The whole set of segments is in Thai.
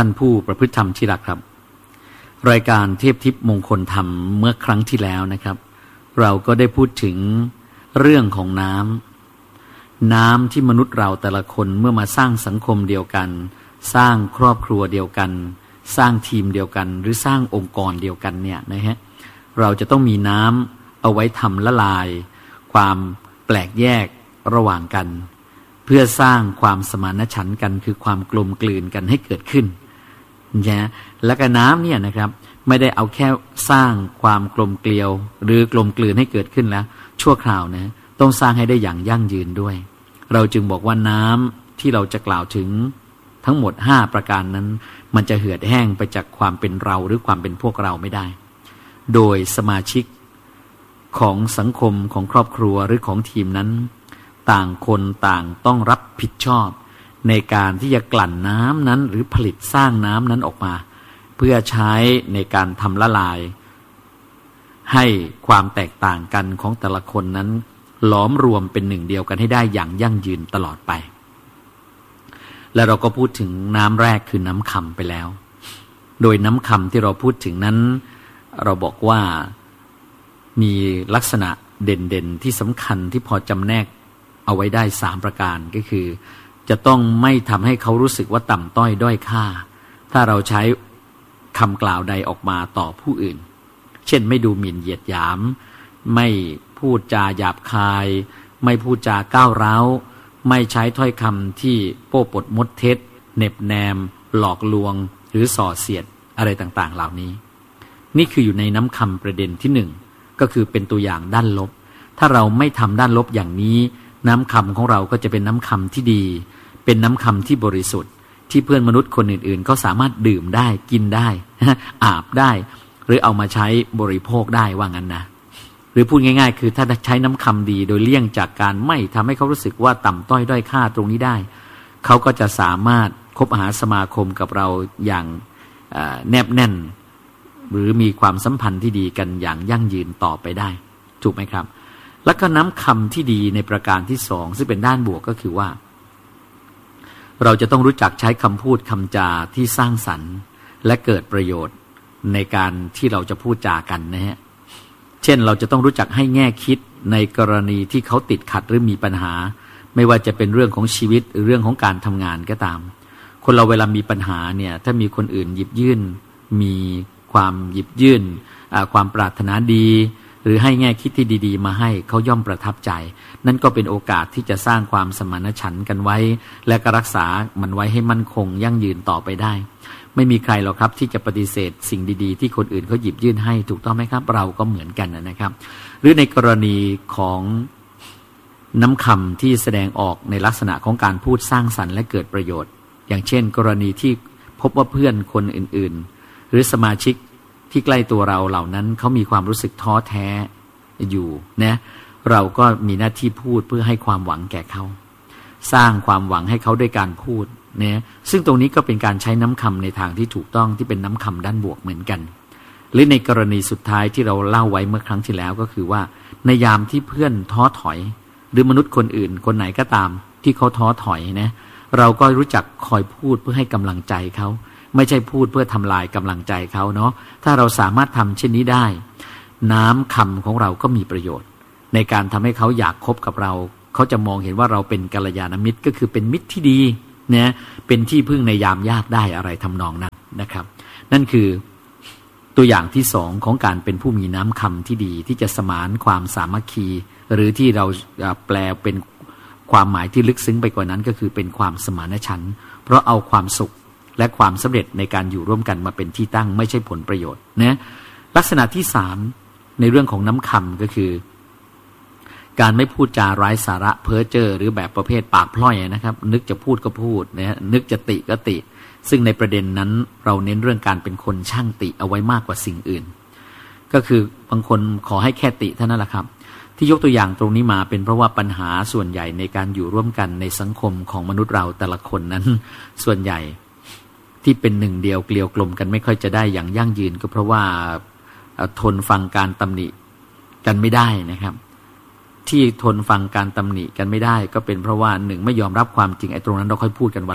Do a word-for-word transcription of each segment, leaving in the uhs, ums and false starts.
ท่านผู้ประพฤติธรรมที่รักครับรายการเทพทิพย์มงคลธรรมเมื่อครั้งที่แล้วนะครับเราก็ได้พูดถึงเรื่องของน้ำน้ำที่มนุษย์เราแต่ละคนเมื่อมาสร้างสังคมเดียวกันสร้างครอบครัวเดียวกันสร้างทีมเดียวกันหรือสร้างองค์กรเดียวกันเนี่ยนะฮะเราจะต้องมีน้ำเอาไว้ทำละลายความแปลกแยกระหว่างกันเพื่อสร้างความสมานฉันท์กันคือความกลมกลืนกันให้เกิดขึ้นนะและก็น้ำเนี่ยนะครับไม่ได้เอาแค่สร้างความกลมเกลียวหรือกลมกลืนให้เกิดขึ้นแล้วชั่วคราวนะต้องสร้างให้ได้อย่างยั่งยืนด้วยเราจึงบอกว่าน้ำที่เราจะกล่าวถึงทั้งหมดห้าประการนั้นมันจะเหือดแห้งไปจากความเป็นเราหรือความเป็นพวกเราไม่ได้โดยสมาชิกของสังคมของครอบครัวหรือของทีมนั้นต่างคนต่างต้องรับผิดชอบในการที่จะกลั่นน้ำนั้นหรือผลิตสร้างน้ำนั้นออกมาเพื่อใช้ในการทำละลายให้ความแตกต่างกันของแต่ละคนนั้นหลอมรวมเป็นหนึ่งเดียวกันให้ได้อย่างยั่งยืนตลอดไปและเราก็พูดถึงน้ำแรกคือน้ำคำไปแล้วโดยน้ำคำที่เราพูดถึงนั้นเราบอกว่ามีลักษณะเด่นๆที่สำคัญที่พอจำแนกเอาไว้ได้สามประการก็คือจะต้องไม่ทำให้เขารู้สึกว่าต่ำต้อยด้อยค่าถ้าเราใช้คำกล่าวใดออกมาต่อผู้อื่นเช่นไม่ดูหมิ่นเหยียดหยามไม่พูดจาหยาบคายไม่พูดจาก้าวร้าวไม่ใช้ถ้อยคำที่โป้ปดมดเท็จเน็บแนมหลอกลวงหรือส่อเสียดอะไรต่างๆเหล่านี้นี่คืออยู่ในน้ำคำประเด็นที่หนึ่งก็คือเป็นตัวอย่างด้านลบถ้าเราไม่ทำด้านลบอย่างนี้น้ำคำของเราก็จะเป็นน้ำคำที่ดีเป็นน้ำคำที่บริสุทธิ์ที่เพื่อนมนุษย์คนอื่นๆเขาสามารถดื่มได้กินได้ อาบได้หรือเอามาใช้บริโภคได้ว่างั้นนะหรือพูดง่ายๆคือถ้าใช้น้ำคำดีโดยเลี่ยงจากการไม่ทำให้เขารู้สึกว่าต่ำต้อยด้อยค่าตรงนี้ได้เขาก็จะสามารถคบหาสมาคมกับเราอย่างแนบแน่นหรือมีความสัมพันธ์ที่ดีกันอย่างยั่งยืนต่อไปได้ถูกไหมครับแล้วก็น้ำคำที่ดีในประการที่สองซึ่งเป็นด้านบวกก็คือว่าเราจะต้องรู้จักใช้คำพูดคำจาที่สร้างสรรค์และเกิดประโยชน์ในการที่เราจะพูดจากันนะฮะเช่นเราจะต้องรู้จักให้แง่คิดในกรณีที่เขาติดขัดหรือมีปัญหาไม่ว่าจะเป็นเรื่องของชีวิตหรือเรื่องของการทำงานก็ตามคนเราเวลามีปัญหาเนี่ยถ้ามีคนอื่นหยิบยื่นมีความหยิบยื่นความปรารถนาดีหรือให้แง่คิดที่ดีๆมาให้เขาย่อมประทับใจนั่นก็เป็นโอกาสที่จะสร้างความสมานฉันท์กันไว้และก็รักษามันไว้ให้มั่นคงยั่งยืนต่อไปได้ไม่มีใครหรอกครับที่จะปฏิเสธสิ่งดีๆที่คนอื่นเขาหยิบยื่นให้ถูกต้องไหมครับเราก็เหมือนกันนะครับหรือในกรณีของน้ำคำที่แสดงออกในลักษณะของการพูดสร้างสรรค์และเกิดประโยชน์อย่างเช่นกรณีที่พบว่าเพื่อนคนอื่นๆหรือสมาชิกที่ใกล้ตัวเราเหล่านั้นเขามีความรู้สึกท้อแท้อยู่นะเราก็มีหน้าที่พูดเพื่อให้ความหวังแก่เขาสร้างความหวังให้เขาด้วยการพูดนะซึ่งตรงนี้ก็เป็นการใช้น้ำคำในทางที่ถูกต้องที่เป็นน้ำคำด้านบวกเหมือนกันหรือในกรณีสุดท้ายที่เราเล่าไว้เมื่อครั้งที่แล้วก็คือว่าในยามที่เพื่อนท้อถอยหรือมนุษย์คนอื่นคนไหนก็ตามที่เขาท้อถอยนะเราก็รู้จักคอยพูดเพื่อให้กำลังใจเขาไม่ใช่พูดเพื่อทำลายกำลังใจเขาเนาะถ้าเราสามารถทำเช่นนี้ได้น้ำคำของเราก็มีประโยชน์ในการทำให้เขาอยากคบกับเราเขาจะมองเห็นว่าเราเป็นกัลยาณมิตรก็คือเป็นมิตรที่ดีนะเป็นที่พึ่งในยามยากได้อะไรทำนองนั้นนะครับนั่นคือตัวอย่างที่สองของการเป็นผู้มีน้ำคำที่ดีที่จะสมานความสามัคคีหรือที่เราแปลเป็นความหมายที่ลึกซึ้งไปกว่านั้นก็คือเป็นความสมานฉันท์เพราะเอาความสุขและความสำเร็จในการอยู่ร่วมกันมาเป็นที่ตั้งไม่ใช่ผลประโยชน์นะลักษณะที่สามในเรื่องของน้ำคำก็คือการไม่พูดจาไร้สาระเพ้อเจ้อหรือแบบประเภทปากพล่อยนะครับนึกจะพูดก็พูดนะนึกจะติก็ติซึ่งในประเด็นนั้นเราเน้นเรื่องการเป็นคนช่างติเอาไว้มากกว่าสิ่งอื่นก็คือบางคนขอให้แค่ติเท่านั้นแหละครับที่ยกตัวอย่างตรงนี้มาเป็นเพราะว่าปัญหาส่วนใหญ่ในการอยู่ร่วมกันในสังคมของมนุษย์เราแต่ละคนนั้นส่วนใหญ่ที่เป็นหนึ่งเดียวเกลียวกลมกันไม่ค่อยจะได้อย่างยั่งยืนก็เพราะว่าทนฟังการตำหนิกันไม่ได้นะครับที่ทนฟังการตำหนิกันไม่ได้ก็เป็นเพราะว่าหนึ่งไม่ยอมรับความจริงไอ้ตรงนั้นเราค่อยพูดกันวันหลัง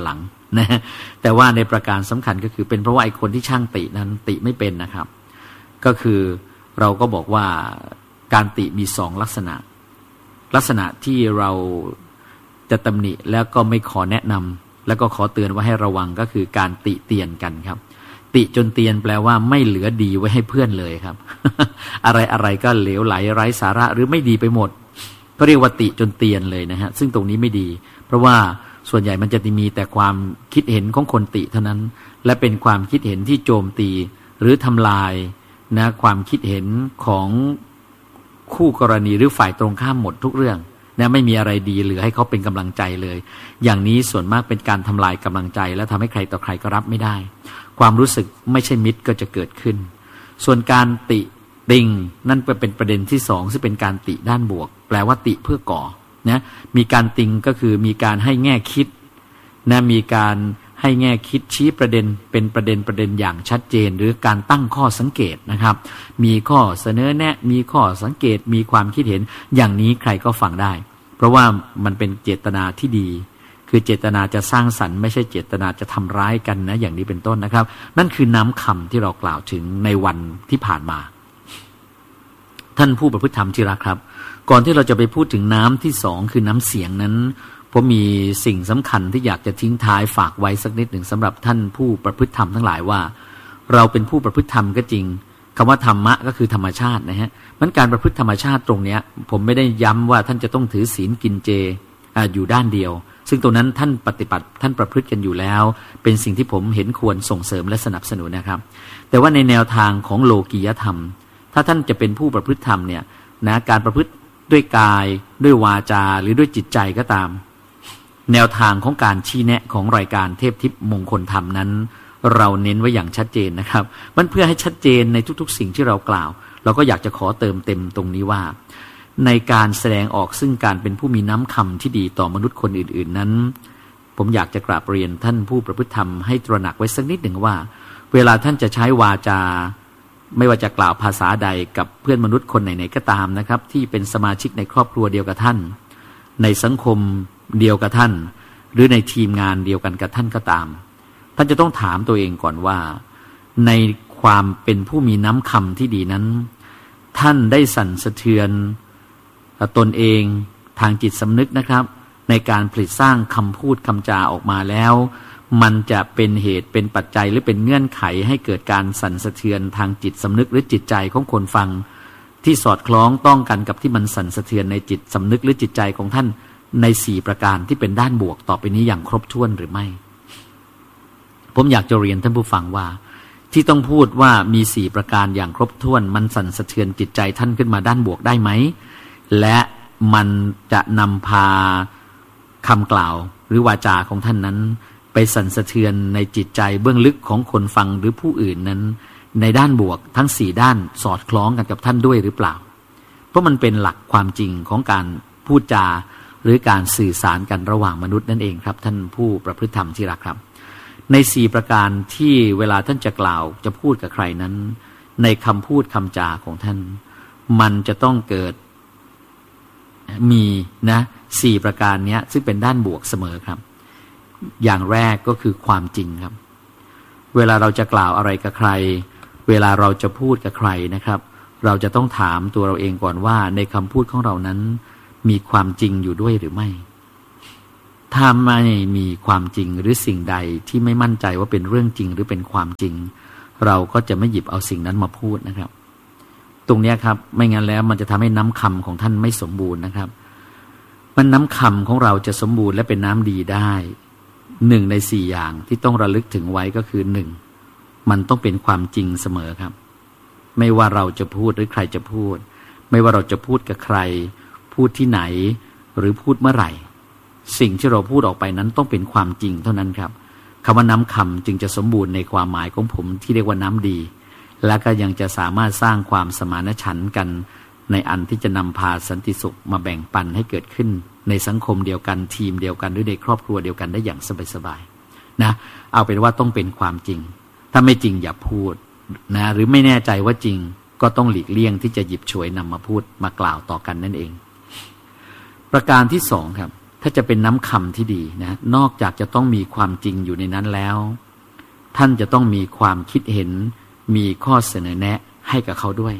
นะแต่ว่าในประการสำคัญก็คือเป็นเพราะว่าไอ้คนที่ช่างตินั้นติไม่เป็นนะครับก็คือเราก็บอกว่าการติมีสองลักษณะลักษณะที่เราจะตำหนิแล้วก็ไม่ขอแนะนำแล้วก็ขอเตือนว่าให้ระวังก็คือการติเตียนกันครับติจนเตียนแปลว่าไม่เหลือดีไว้ให้เพื่อนเลยครับ อะไรอะไรก็เหลวไหลไร้สาระหรือไม่ดีไปหมดก็เรียกว่าติจนเตียนเลยนะฮะซึ่งตรงนี้ไม่ดีเพราะว่าส่วนใหญ่มันจะมีแต่ความคิดเห็นของคนติเท่านั้นและเป็นความคิดเห็นที่โจมตีหรือทำลายนะความคิดเห็นของคู่กรณีหรือฝ่ายตรงข้ามหมดทุกเรื่องนะไม่มีอะไรดีเหลือให้เขาเป็นกำลังใจเลยอย่างนี้ส่วนมากเป็นการทำลายกำลังใจและทำให้ใครต่อใครก็รับไม่ได้ความรู้สึกไม่ใช่มิตรก็จะเกิดขึ้นส่วนการติติงนั่นเป็นประเด็นที่สองซึ่งเป็นการติด้านบวกแปลว่าติเพื่อก่อนะมีการติงก็คือมีการให้แง่คิดนะมีการให้แง่คิดชี้ประเด็นเป็นประเด็นประเด็นอย่างชัดเจนหรือการตั้งข้อสังเกตนะครับมีข้อเสนอแนะมีข้อสังเกตมีความคิดเห็นอย่างนี้ใครก็ฟังได้เพราะว่ามันเป็นเจตนาที่ดีคือเจตนาจะสร้างสรรค์ไม่ใช่เจตนาจะทำร้ายกันนะอย่างนี้เป็นต้นนะครับนั่นคือน้ำคำที่เรากล่าวถึงในวันที่ผ่านมาท่านผู้ประพฤติธรรมที่รักครับก่อนที่เราจะไปพูดถึงน้ำที่สองคือน้ำเสียงนั้นผมมีสิ่งสำคัญที่อยากจะทิ้งท้ายฝากไว้สักนิดหนึ่งสำหรับท่านผู้ประพฤติธรรมทั้งหลายว่าเราเป็นผู้ประพฤติธรรมก็จริงคำว่าธรรมะก็คือธรรมชาตินะฮะมันการประพฤติธรรมชาติตรงนี้ผมไม่ได้ย้ำว่าท่านจะต้องถือศีลกินเจอยู่ด้านเดียวซึ่งตรงนั้นท่านปฏิบัติท่านประพฤติกันอยู่แล้วเป็นสิ่งที่ผมเห็นควรส่งเสริมและสนับสนุนนะครับแต่ว่าในแนวทางของโลกียธรรมถ้าท่านจะเป็นผู้ประพฤติธรรมเนี่ยนะการประพฤติด้วยกายด้วยวาจาหรือด้วยจิตใจก็ตามแนวทางของการชี้แนะของรายการเทพทิพย์มงคลธรรมนั้นเราเน้นไว้อย่างชัดเจนนะครับมันเพื่อให้ชัดเจนในทุกๆสิ่งที่เรากล่าวเราก็อยากจะขอเติมเต็มตรงนี้ว่าในการแสดงออกซึ่งการเป็นผู้มีน้ำคำที่ดีต่อมนุษย์คนอื่นๆนั้นผมอยากจะกราบเรียนท่านผู้ประพฤติธรรมให้ตระหนักไว้สักนิดหนึ่งว่าเวลาท่านจะใช้วาจาไม่ว่าจะกล่าวภาษาใดกับเพื่อนมนุษย์คนไหนๆก็ตามนะครับที่เป็นสมาชิกในครอบครัวเดียวกับท่านในสังคมเดียวกับท่านหรือในทีมงานเดียวกันกับท่านก็ตามท่านจะต้องถามตัวเองก่อนว่าในความเป็นผู้มีน้ำคำที่ดีนั้นท่านได้สั่นสะเทือนตนเองทางจิตสำนึกนะครับในการผลิตสร้างคำพูดคำจาออกมาแล้วมันจะเป็นเหตุเป็นปัจจัยหรือเป็นเงื่อนไขให้เกิดการสั่นสะเทือนทางจิตสำนึกหรือจิตใจของคนฟังที่สอดคล้องต้องกันกับที่มันสั่นสะเทือนในจิตสำนึกหรือจิตใจของท่านในสี่ประการที่เป็นด้านบวกต่อไปนี้อย่างครบถ้วนหรือไม่ผมอยากจะเรียนท่านผู้ฟังว่าที่ต้องพูดว่ามีสี่ประการอย่างครบถ้วนมันสั่นสะเทือนจิตใจท่านขึ้นมาด้านบวกได้ไหมและมันจะนำพาคำกล่าวหรือวาจาของท่านนั้นไปสั่นสะเทือนในจิตใจเบื้องลึกของคนฟังหรือผู้อื่นนั้นในด้านบวกทั้งสี่ด้านสอดคล้องกันกับท่านด้วยหรือเปล่าเพราะมันเป็นหลักความจริงของการพูดจาหรือการสื่อสารกันระหว่างมนุษย์นั่นเองครับท่านผู้ประพฤติธรรมที่รักครับในสี่ประการที่เวลาท่านจะกล่าวจะพูดกับใครนั้นในคำพูดคำจาของท่านมันจะต้องเกิดมีนะสี่ประการนี้ซึ่งเป็นด้านบวกเสมอครับอย่างแรกก็คือความจริงครับเวลาเราจะกล่าวอะไรกับใครเวลาเราจะพูดกับใครนะครับเราจะต้องถามตัวเราเองก่อนว่าในคำพูดของเรานั้นมีความจริงอยู่ด้วยหรือไม่ถ้าไม่มีความจริงหรือสิ่งใดที่ไม่มั่นใจว่าเป็นเรื่องจริงหรือเป็นความจริงเราก็จะไม่หยิบเอาสิ่งนั้นมาพูดนะครับตรงนี้ครับไม่งั้นแล้วมันจะทำให้น้ำคำของท่านไม่สมบูรณ์นะครับมันน้ำคำของเราจะสมบูรณ์และเป็นน้ำดีได้หนึ่งในสี่อย่างที่ต้องระลึกถึงไว้ก็คือหนึ่งมันต้องเป็นความจริงเสมอครับไม่ว่าเราจะพูดหรือใครจะพูดไม่ว่าเราจะพูดกับใครพูดที่ไหนหรือพูดเมื่อไหร่สิ่งที่เราพูดออกไปนั้นต้องเป็นความจริงเท่านั้นครับคำว่าน้ำคำจึงจะสมบูรณ์ในความหมายของผมที่เรียกว่าน้ำดีและก็ยังจะสามารถสร้างความสมานฉันท์กันในอันที่จะนำพาสันติสุขมาแบ่งปันให้เกิดขึ้นในสังคมเดียวกันทีมเดียวกันหรือในครอบครัวเดียวกันได้อย่างสบายๆนะเอาเป็นว่าต้องเป็นความจริงถ้าไม่จริงอย่าพูดนะหรือไม่แน่ใจว่าจริงก็ต้องหลีกเลี่ยงที่จะหยิบฉวยนำมาพูดมากล่าวต่อกันนั่นเองประการที่สองครับถ้าจะเป็นน้ำคำที่ดีนะนอกจากจะต้องมีความจริงอยู่ในนั้นแล้วท่านจะต้องมีความคิดเห็นมีข้อเสนอแนะให้กับเขาด้วย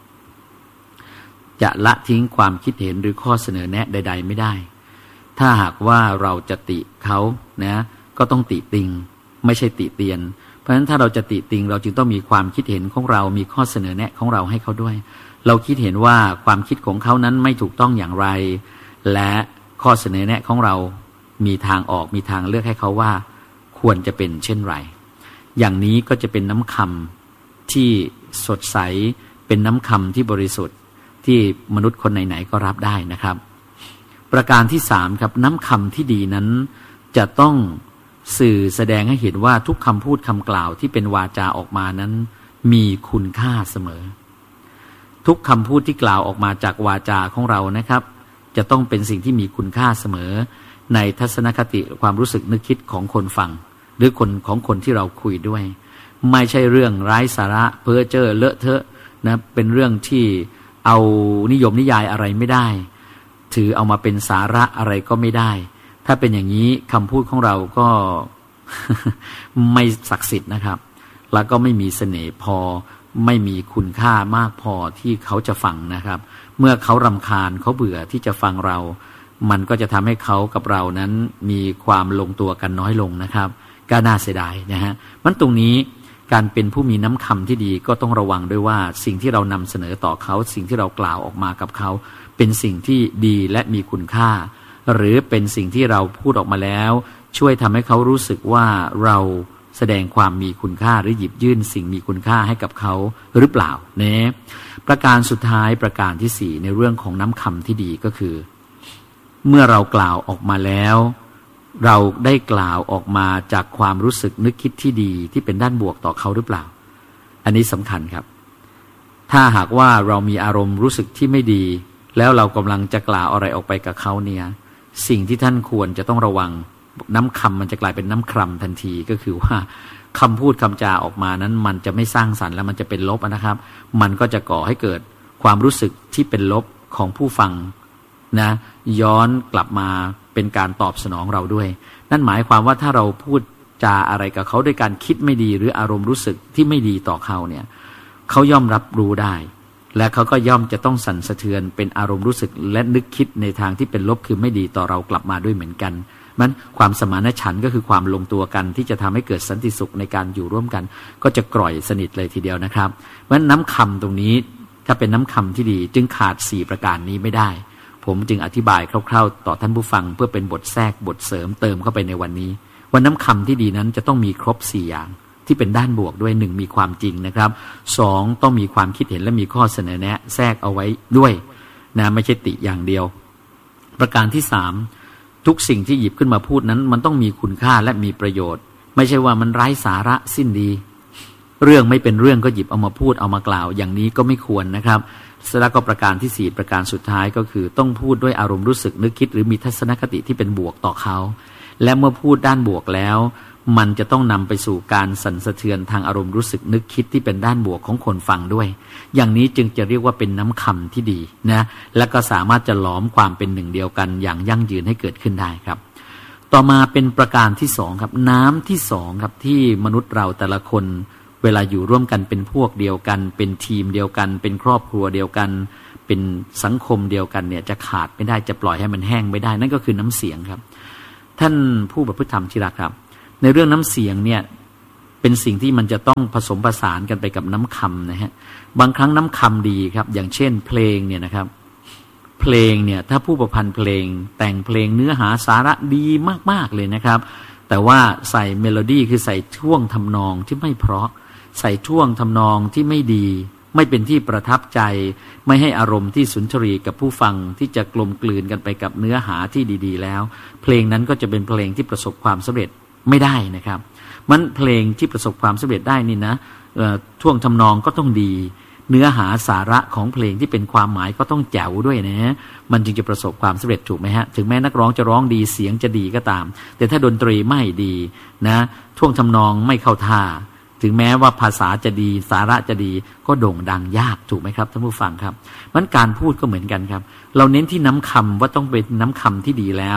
จะละทิ้งความคิดเห็นหรือข้อเสนอแนะใดๆไม่ได้ถ้าหากว่าเราจะติเขานะก็ต้องติติงไม่ใช่ติเตียนเพราะฉะนั้นถ้าเราจะติติงเราจึงต้องมีความคิดเห็นของเรามีข้อเสนอแนะของเราให้เขาด้วยเราคิดเห็นว่าความคิดของเขานั้นไม่ถูกต้องอย่างไรและข้อเสนอแนะของเรามีทางออกมีทางเลือกให้เขาว่าควรจะเป็นเช่นไรอย่างนี้ก็จะเป็นน้ำคำที่สดใสเป็นน้ำคำที่บริสุทธิ์ที่มนุษย์คนไหนๆก็รับได้นะครับประการที่สามครับน้ำคำที่ดีนั้นจะต้องสื่อแสดงให้เห็นว่าทุกคำพูดคำกล่าวที่เป็นวาจาออกมานั้นมีคุณค่าเสมอทุกคำพูดที่กล่าวออกมาจากวาจาของเรานะครับจะต้องเป็นสิ่งที่มีคุณค่าเสมอในทัศนคติความรู้สึกนึกคิดของคนฟังหรือคนของคนที่เราคุยด้วยไม่ใช่เรื่องไร้สาระเพ้อเจ้อเลอะเทอะนะเป็นเรื่องที่เอานิยมนิยายอะไรไม่ได้ถือเอามาเป็นสาระอะไรก็ไม่ได้ถ้าเป็นอย่างนี้คำพูดของเราก็ ไม่ศักดิ์สิทธิ์นะครับแล้วก็ไม่มีเสน่ห์พอไม่มีคุณค่ามากพอที่เขาจะฟังนะครับเมื่อเขารำคาญเขาเบื่อที่จะฟังเรามันก็จะทำให้เขากับเรานั้นมีความลงตัวกันน้อยลงนะครับก็น่าเสียดายนะฮะมันตรงนี้การเป็นผู้มีน้ำคำที่ดีก็ต้องระวังด้วยว่าสิ่งที่เรานำเสนอต่อเขาสิ่งที่เรากล่าวออกมากับเขาเป็นสิ่งที่ดีและมีคุณค่าหรือเป็นสิ่งที่เราพูดออกมาแล้วช่วยทำให้เขารู้สึกว่าเราแสดงความมีคุณค่าหรือหยิบยื่นสิ่งมีคุณค่าให้กับเขาหรือเปล่าเนี่ยประการสุดท้ายประการที่สี่ในเรื่องของน้ำคำที่ดีก็คือเมื่อเรากล่าวออกมาแล้วเราได้กล่าวออกมาจากความรู้สึกนึกคิดที่ดีที่เป็นด้านบวกต่อเขาหรือเปล่าอันนี้สำคัญครับถ้าหากว่าเรามีอารมณ์รู้สึกที่ไม่ดีแล้วเรากำลังจะกล่าวอะไรออกไปกับเขาเนี่ยสิ่งที่ท่านควรจะต้องระวังน้ำคำมันจะกลายเป็นน้ำคร่ำทันทีก็คือว่าคำพูดคำจาออกมานั้นมันจะไม่สร้างสรรค์แล้วมันจะเป็นลบนะครับมันก็จะก่อให้เกิดความรู้สึกที่เป็นลบของผู้ฟังนะย้อนกลับมาเป็นการตอบสนองเราด้วยนั่นหมายความว่าถ้าเราพูดจาอะไรกับเขาด้วยการคิดไม่ดีหรืออารมณ์รู้สึกที่ไม่ดีต่อเขาเนี่ยเขาย่อมรับรู้ได้และเขาก็ย่อมจะต้องสั่นสะเทือนเป็นอารมณ์รู้สึกและนึกคิดในทางที่เป็นลบคือไม่ดีต่อเรากลับมาด้วยเหมือนกันมันความสมานฉันท์ก็คือความลงตัวกันที่จะทำให้เกิดสันติสุขในการอยู่ร่วมกันก็จะกร่อยสนิทเลยทีเดียวนะครับเพราะฉะนั้นน้ำคำตรงนี้ถ้าเป็นน้ำคำที่ดีจึงขาดสี่ประการนี้ไม่ได้ผมจึงอธิบายคร่าวๆต่อท่านผู้ฟังเพื่อเป็นบทแทรกบทเสริมเติมเข้าไปในวันนี้ว่าน้ำคำที่ดีนั้นจะต้องมีครบสี่อย่างที่เป็นด้านบวกด้วยหนึ่งมีความจริงนะครับสองต้องมีความคิดเห็นและมีข้อเสนอแนะแทรกเอาไว้ด้วยนะไม่ใช่ติอย่างเดียวประการที่สามทุกสิ่งที่หยิบขึ้นมาพูดนั้นมันต้องมีคุณค่าและมีประโยชน์ไม่ใช่ว่ามันไร้สาระสิ้นดีเรื่องไม่เป็นเรื่องก็หยิบเอามาพูดเอามากล่าวอย่างนี้ก็ไม่ควรนะครับแล้วก็ประการที่สี่ประการสุดท้ายก็คือต้องพูดด้วยอารมณ์รู้สึกนึกคิดหรือมีทัศนคติที่เป็นบวกต่อเขาและเมื่อพูดด้านบวกแล้วมันจะต้องนำไปสู่การสั่นสะเทือนทางอารมณ์รู้สึกนึกคิดที่เป็นด้านบวกของคนฟังด้วยอย่างนี้จึงจะเรียกว่าเป็นน้ำคำที่ดีนะและก็สามารถจะหลอมความเป็นหนึ่งเดียวกันอย่างยั่งยืนให้เกิดขึ้นได้ครับต่อมาเป็นประการที่สองครับน้ำที่สองครับที่มนุษย์เราแต่ละคนเวลาอยู่ร่วมกันเป็นพวกเดียวกันเป็นทีมเดียวกันเป็นครอบครัวเดียวกันเป็นสังคมเดียวกันเนี่ยจะขาดไม่ได้จะปล่อยให้มันแห้งไม่ได้นั่นก็คือน้ำเสียงครับท่านผู้ประพฤติธรรมที่รักครับในเรื่องน้ำเสียงเนี่ยเป็นสิ่งที่มันจะต้องผสมผสานกันไปกับน้ำคำนะฮะบางครั้งน้ำคำดีครับอย่างเช่นเพลงเนี่ยนะครับเพลงเนี่ยถ้าผู้ประพันธ์เพลงแต่งเพลงเนื้อหาสาระดีมากๆเลยนะครับแต่ว่าใส่เมโลดี้คือใส่ท่วงทำนองที่ไม่เพราะใส่ท่วงทำนองที่ไม่ดีไม่เป็นที่ประทับใจไม่ให้อารมณ์ที่สุนทรีกับผู้ฟังที่จะกลมกลืนกันไปกับเนื้อหาที่ดีๆแล้วเพลงนั้นก็จะเป็นเพลงที่ประสบความสำเร็จไม่ได้นะครับมันเพลงที่ประสบความสำเร็จได้นี่นะท่วงทำนองก็ต้องดีเนื้อหาสาระของเพลงที่เป็นความหมายก็ต้องแจ๋วด้วยนะมันจึงจะประสบความสำเร็จถูกไหมฮะถึงแม้นักร้องจะร้องดีเสียงจะดีก็ตามแต่ถ้าดนตรีไม่ดีนะท่วงทำนองไม่เข้าท่าถึงแม้ว่าภาษาจะดีสาระจะดีก็โด่งดังยากถูกไหมครับท่านผู้ฟังครับมันการพูดก็เหมือนกันครับเราเน้นที่น้ำคำว่าต้องเป็นน้ำคำที่ดีแล้ว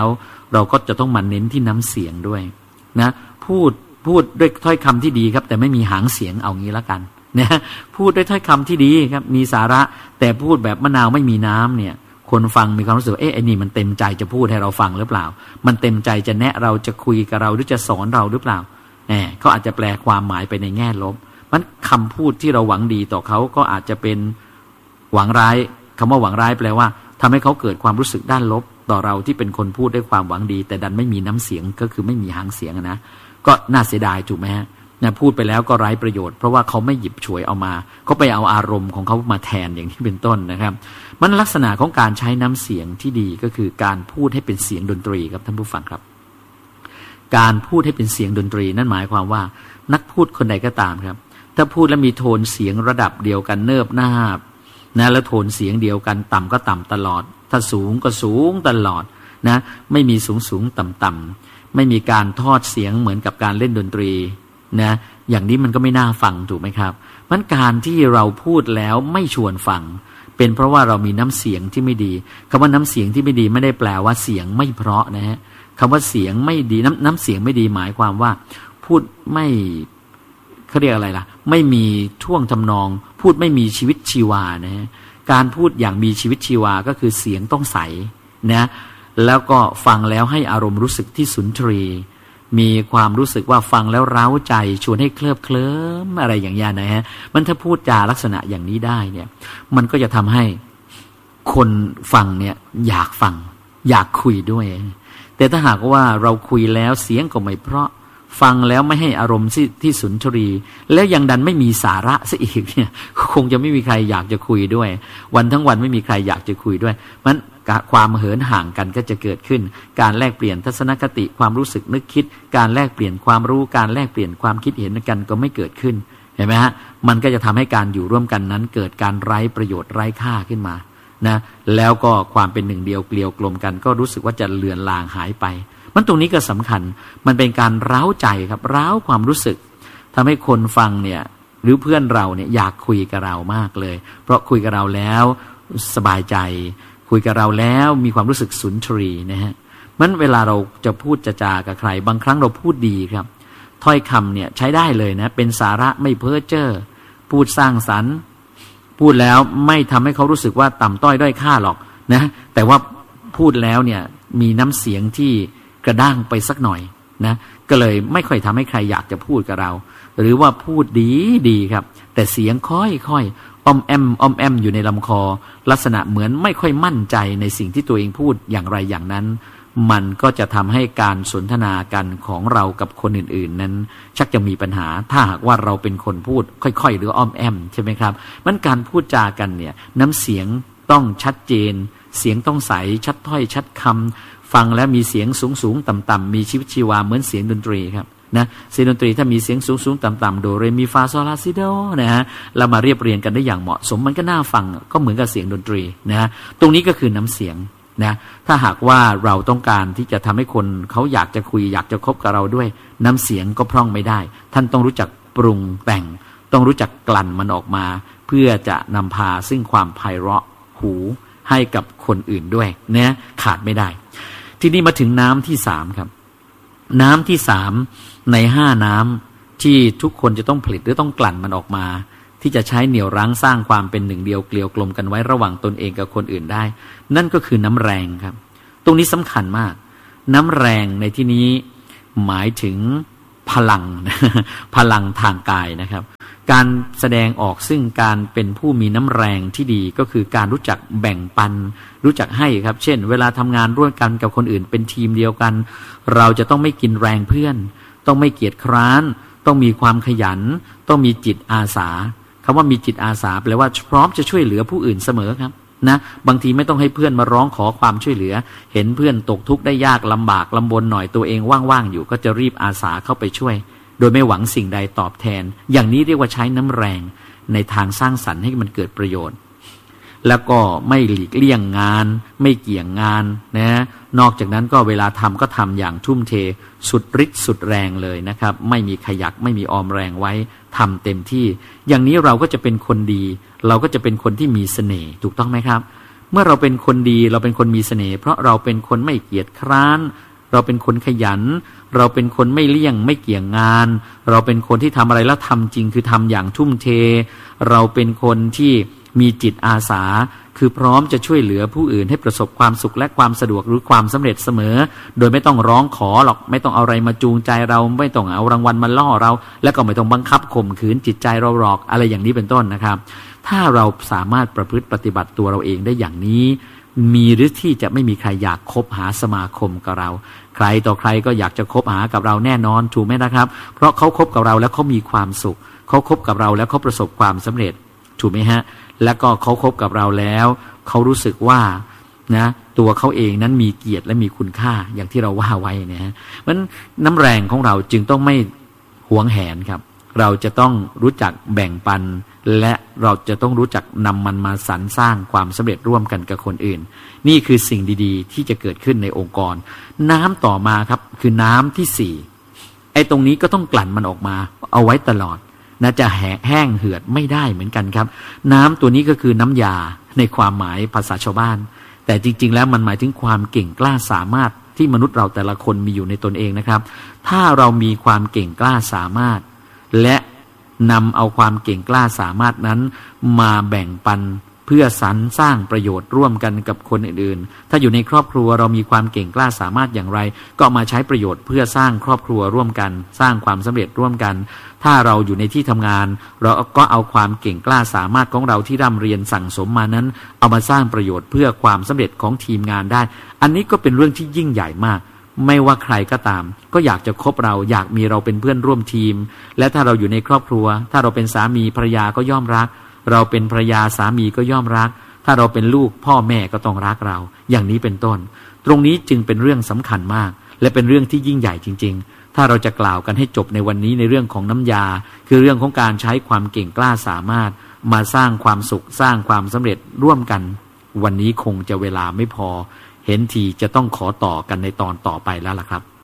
เราก็จะต้องมาเน้นที่น้ำเสียงด้วยนะพูดพูดด้วยถ้อยคำที่ดีครับแต่ไม่มีหางเสียงเอางี้ละกันนะพูดด้วยถ้อยคำที่ดีครับมีสาระแต่พูดแบบมะนาวไม่มีน้ำเนี่ยคนฟังมีความรู้สึกเอ๊ะไอ้นี่มันเต็มใจจะพูดให้เราฟังหรือเปล่ามันเต็มใจจะแนะเราจะคุยกับเราหรือจะสอนเราหรือเปล่าแหมเขาอาจจะแปลความหมายไปในแง่ลบมันคำพูดที่เราหวังดีต่อเขาก็อาจจะเป็นหวังร้ายคำว่าหวังร้ายแปลว่าทำให้เขาเกิดความรู้สึกด้านลบต่อเราที่เป็นคนพูดด้วยความหวังดีแต่ดันไม่มีน้ำเสียงก็คือไม่มีหางเสียงนะก็น่าเสียดายถูกไหมฮะนะพูดไปแล้วก็ไร้ประโยชน์เพราะว่าเขาไม่หยิบฉวยเอามาเขาไปเอาอารมณ์ของเขามาแทนอย่างที่เป็นต้นนะครับมันลักษณะของการใช้น้ำเสียงที่ดีก็คือการพูดให้เป็นเสียงดนตรีครับท่านผู้ฟังครับการพูดให้เป็นเสียงดนตรีนั่นหมายความว่านักพูดคนใดก็ตามครับถ้าพูดแล้วมีโทนเสียงระดับเดียวกันเนิบนาบนะแล้วโทนเสียงเดียวกันต่ำก็ต่ำตลอดถ้าสูงก็สูงตลอดนะไม่มีสูงสูงต่ำต่ำไม่มีการทอดเสียงเหมือนกับการเล่นดนตรีนะอย่างนี้มันก็ไม่น่าฟังถูกไหมครับมันการที่เราพูดแล้วไม่ชวนฟังเป็นเพราะว่าเรามีน้ำเสียงที่ไม่ดีคำว่าน้ำเสียงที่ไม่ดีไม่ได้แปลว่าเสียงไม่เพราะนะฮะคำว่าเสียงไม่ดีน้ำน้ำเสียงไม่ดีหมายความว่าพูดไม่เขาเรียกอะไรล่ะไม่มีท่วงทำนองพูดไม่มีชีวิตชีวานะฮะการพูดอย่างมีชีวิตชีวาก็คือเสียงต้องใสนะแล้วก็ฟังแล้วให้อารมณ์รู้สึกที่สุนทรีมีความรู้สึกว่าฟังแล้วเร้าใจชวนให้เคลิบเคลิ้มอะไรอย่างนี้นะฮะมันถ้าพูดจาลักษณะอย่างนี้ได้เนี่ยมันก็จะทำให้คนฟังเนี่ยอยากฟังอยากคุยด้วยแต่ถ้าหากว่าเราคุยแล้วเสียงก็ไม่เพราะฟังแล้วไม่ให้อารมณ์ที่สุนทรีแล้วยังดันไม่มีสาระซะอีกเนี่ยคงจะไม่มีใครอยากจะคุยด้วยวันทั้งวันไม่มีใครอยากจะคุยด้วยมันความเหินห่างกันก็จะเกิดขึ้นการแลกเปลี่ยนทัศนคติความรู้สึกนึกคิดการแลกเปลี่ยนความรู้การแลกเปลี่ยนความคิดเห็นกันก็ไม่เกิดขึ้นเห็นไหมฮะมันก็จะทำให้การอยู่ร่วมกันนั้นเกิดการไร้ประโยชน์ไร้ค่าขึ้นมานะแล้วก็ความเป็นหนึ่งเดียวเกลียวกลมกันก็รู้สึกว่าจะเลือนลางหายไปมันตรงนี้ก็สำคัญมันเป็นการเร้าใจครับเร้าความรู้สึกทำให้คนฟังเนี่ยหรือเพื่อนเราเนี่ยอยากคุยกับเรามากเลยเพราะคุยกับเราแล้วสบายใจคุยกับเราแล้วมีความรู้สึกสุนทรีนะฮะมันเวลาเราจะพูดจะจากับใครบางครั้งเราพูดดีครับถ้อยคำเนี่ยใช้ได้เลยนะเป็นสาระไม่เพ้อเจ้อพูดสร้างสรรค์พูดแล้วไม่ทำให้เขารู้สึกว่าต่ำต้อยด้อยค่าหรอกนะแต่ว่าพูดแล้วเนี่ยมีน้ำเสียงที่กระด้างไปสักหน่อยนะก็เลยไม่ค่อยทำให้ใครอยากจะพูดกับเราหรือว่าพูดดีดีครับแต่เสียงค่อยๆอ้อมแอมอ้อมแอมอยู่ในลำคอลักษณะเหมือนไม่ค่อยมั่นใจในสิ่งที่ตัวเองพูดอย่างไรอย่างนั้นมันก็จะทำให้การสนทนากันของเรากับคนอื่นๆนั้นชักจะมีปัญหาถ้าหากว่าเราเป็นคนพูดค่อยๆหรืออ้อมแอมใช่ไหมครับมันการพูดจากันเนี่ยน้ำเสียงต้องชัดเจนเสียงต้องใสชัดถ้อยชัดคำฟังแล้วมีเสียงสูงสูงต่ำต่ำมีชีวิตชีวาเหมือนเสียงดนตรีครับนะเสียงดนตรีถ้ามีเสียงสูงสูงต่ำต่ำโดเรมีฟาโซลาซิโดนะฮะเรามาเรียบเรียงกันได้อย่างเหมาะสมมันก็น่าฟังก็เหมือนกับเสียงดนตรีนะฮะตรงนี้ก็คือน้ำเสียงนะถ้าหากว่าเราต้องการที่จะทำให้คนเขาอยากจะคุยอยากจะคบกับเราด้วยน้ำเสียงก็พร่องไม่ได้ท่านต้องรู้จักปรุงแต่งต้องรู้จักกลั่นมันออกมาเพื่อจะนำพาซึ่งความไพเราะหูให้กับคนอื่นด้วยนะขาดไม่ได้ทีนี้มาถึงน้ำที่สามครับน้ำที่สามในห้าน้ำที่ทุกคนจะต้องผลิตหรือต้องกลั่นมันออกมาที่จะใช้เหนี่ยวรั้งสร้างความเป็นหนึ่งเดียวเกลียวกลมกันไว้ระหว่างตนเองกับคนอื่นได้นั่นก็คือน้ำแรงครับตรงนี้สำคัญมากน้ำแรงในที่นี้หมายถึงพลังพลังทางกายนะครับการแสดงออกซึ่งการเป็นผู้มีน้ำแรงที่ดีก็คือการรู้จักแบ่งปันรู้จักให้ครับเช่นเวลาทำงานร่วมกันกับคนอื่นเป็นทีมเดียวกันเราจะต้องไม่กินแรงเพื่อนต้องไม่เกียจคร้านต้องมีความขยันต้องมีจิตอาสาคำว่ามีจิตอาสาแปลว่าพร้อมจะช่วยเหลือผู้อื่นเสมอครับนะบางทีไม่ต้องให้เพื่อนมาร้องขอความช่วยเหลือเห็นเพื่อนตกทุกข์ได้ยากลำบากลำบนหน่อยตัวเองว่างๆอยู่ก็จะรีบอาสาเข้าไปช่วยโดยไม่หวังสิ่งใดตอบแทนอย่างนี้เรียกว่าใช้น้ำแรงในทางสร้างสรรค์ให้มันเกิดประโยชน์แล้วก็ไม่หลีกเลี่ยงงานไม่เกี่ยงงานนะนอกจากนั้นก็เวลาทำก็ทำอย่างทุ่มเทสุดฤทธิ์สุดแรงเลยนะครับไม่มีขยักไม่มีออมแรงไว้ทำเต็มที่อย่างนี้เราก็จะเป็นคนดีเราก็จะเป็นคนที่มีเสน่ห์ถูกต้องไหมครับเมื่อเราเป็นคนดีเราเป็นคนมีเสน่ห์เพราะเราเป็นคนไม่เกียจคร้านเราเป็นคนขยันเราเป็นคนไม่เลี่ยงไม่เกี่ยงงานเราเป็นคนที่ทำอะไรแล้วทำจริงคือทำอย่างทุ่มเทเราเป็นคนที่มีจิตอาสาคือพร้อมจะช่วยเหลือผู้อื่นให้ประสบความสุขและความสะดวกหรือความสำเร็จเสมอโดยไม่ต้องร้องขอหรอกไม่ต้องเอาอะไรมาจูงใจเราไม่ต้องเอารางวัลมาล่อเราแล้วก็ไม่ต้องบังคับข่มขืนจิตใจเราหรอกอะไรอย่างนี้เป็นต้นนะครับถ้าเราสามารถประพฤติปฏิบัติตัวเราเองได้อย่างนี้มีหรือที่จะไม่มีใครอยากคบหาสมาคมกับเราใครต่อใครก็อยากจะคบหากับเราแน่นอนถูกไหมนะครับเพราะเขาคบกับเราแล้วเขามีความสุขเขาคบกับเราแล้วเขาประสบความสำเร็จถูกไหมฮะแล้วก็เขาคบกับเราแล้วเขารู้สึกว่านะตัวเขาเองนั้นมีเกียรติและมีคุณค่าอย่างที่เราว่าไว้นะฮะมันน้ำแรงของเราจึงต้องไม่หวงแหนครับเราจะต้องรู้จักแบ่งปันและเราจะต้องรู้จักนำมันมาสรรสร้างความสำเร็จร่วมกันกับคนอื่นนี่คือสิ่งดีๆที่จะเกิดขึ้นในองค์กรน้ำต่อมาครับคือน้ำที่สี่ไอ้ตรงนี้ก็ต้องกลั่นมันออกมาเอาไว้ตลอดนะจะแห้งเหือดไม่ได้เหมือนกันครับน้ำตัวนี้ก็คือน้ำยาในความหมายภาษาชาวบ้านแต่จริงๆแล้วมันหมายถึงความเก่งกล้าสามารถที่มนุษย์เราแต่ละคนมีอยู่ในตนเองนะครับถ้าเรามีความเก่งกล้าสามารถและนำเอาความเก่งกล้าสามารถนั้นมาแบ่งปันเพื่อสรรสร้างประโยชน์ร่วมกันกับคนอื่นๆถ้าอยู่ในครอบครัวเรามีความเก่งกล้าสามารถอย่างไรก็มาใช้ประโยชน์เพื่อสร้างครอบครัวร่วมกันสร้างความสำเร็จร่วมกันถ้าเราอยู่ในที่ทำงานเราก็เอาความเก่งกล้าสามารถของเราที่ร่ำเรียนสั่งสมมานั้นเอามาสร้างประโยชน์เพื่อความสำเร็จของทีมงานได้อันนี้ก็เป็นเรื่องที่ยิ่งใหญ่มากไม่ว่าใครก็ตามก็อยากจะคบเราอยากมีเราเป็นเพื่อนร่วมทีมและถ้าเราอยู่ในครอบครัวถ้าเราเป็นสามีภรรยาก็ย่อมรักเราเป็นภรรยาสามีก็ย่อมรักถ้าเราเป็นลูกพ่อแม่ก็ต้องรักเราอย่างนี้เป็นต้นตรงนี้จึงเป็นเรื่องสำคัญมากและเป็นเรื่องที่ยิ่งใหญ่จริงๆถ้าเราจะกล่าวกันให้จบในวันนี้ในเรื่องของน้ำยาคือเรื่องของการใช้ความเก่งกล้าสามารถมาสร้างความสุขสร้างความสำเร็จร่วมกันวันนี้คงจะเวลาไม่พอเห็นทีจะต้องขอต่อกันในตอนต่อไปแล้วล่ะครับ